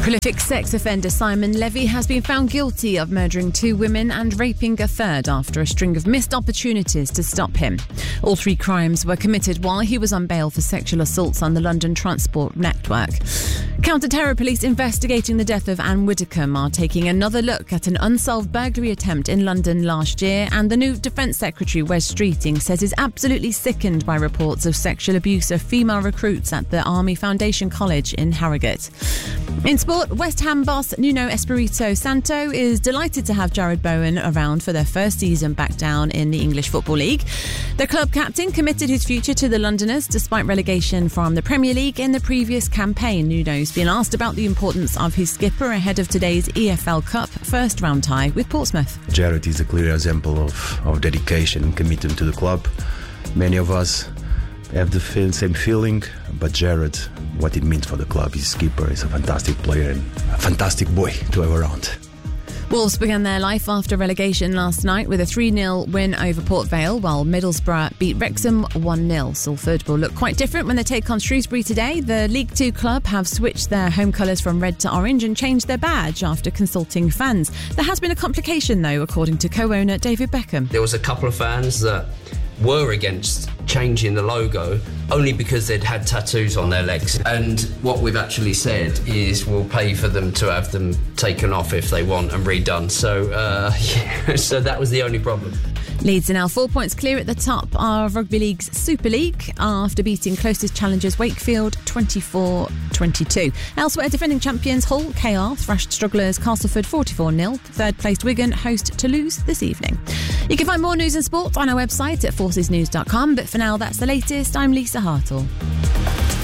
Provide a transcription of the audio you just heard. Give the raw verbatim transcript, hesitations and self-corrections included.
Prolific sex offender Simon Levy has been found guilty of murdering two women and raping a third after a string of missed opportunities to stop him. All three crimes were committed while he was on bail for sexual assaults on the London Transport Network. Counter-terror police investigating the death of Anne Widdecombe are taking another look at an unsolved burglary attempt in London last year, and the new Defence Secretary Wes Streeting says he's absolutely sickened by reports of sexual abuse of female recruits at the Army Foundation College in Harrogate. In sport, West Ham boss Nuno Espirito Santo is delighted to have Jared Bowen around for their first season back down in the English Football League. The club captain committed his future to the Londoners despite relegation from the Premier League in the previous campaign. Nuno's been asked about the importance of his skipper ahead of today's E F L Cup first round tie with Portsmouth. Jared is a clear example of, of dedication and commitment to the club. Many of us have the feel, same feeling, but Jared, what it means for the club, his skipper is a fantastic player and a fantastic boy to have around. Wolves began their life after relegation last night with a three nil win over Port Vale, while Middlesbrough beat Wrexham one nil. Salford will look quite different when they take on Shrewsbury today. The League Two club have switched their home colours from red to orange and changed their badge after consulting fans. There has been a complication though, according to co-owner David Beckham. There was a couple of fans that were against changing the logo only because they'd had tattoos on their legs, and what we've actually said is we'll pay for them to have them taken off if they want and redone. So uh, yeah, so that was the only problem. Leeds are now four points clear at the top of Rugby League's Super League after beating closest challengers Wakefield twenty-four twenty-two. Elsewhere, defending champions Hull K R thrashed strugglers Castleford forty-four nil. Third placed Wigan host Toulouse this evening. You can find more news and sport on our website at forces news dot com, but for now that's the latest. I'm Lisa Hartle.